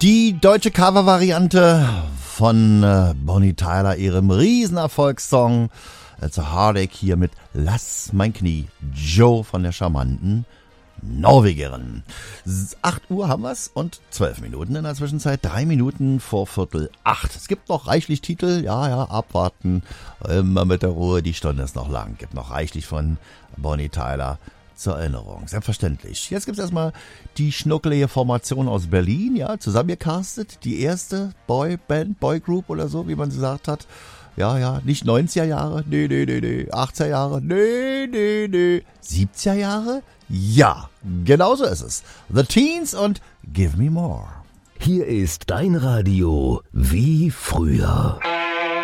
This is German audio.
Die deutsche Cover-Variante von Bonnie Tyler, ihrem Riesenerfolgssong It's a Heartache, hier mit Lass mein Knie, Joe von der charmanten Norwegerin. 8 Uhr haben wir's und 12 Minuten in der Zwischenzeit, 3 Minuten vor 7:45. Es gibt noch reichlich Titel, ja, abwarten, immer mit der Ruhe, die Stunde ist noch lang. Gibt noch reichlich von Bonnie Tyler zur Erinnerung, selbstverständlich. Jetzt gibt's erstmal die schnuckelige Formation aus Berlin, ja, zusammengecastet, die erste Boyband, Boygroup oder so, wie man gesagt hat. Ja, nicht 90er Jahre, nee, 80er Jahre, nee, 70er Jahre? Ja, genau so ist es. The Teens und Give Me More. Hier ist dein Radio wie früher.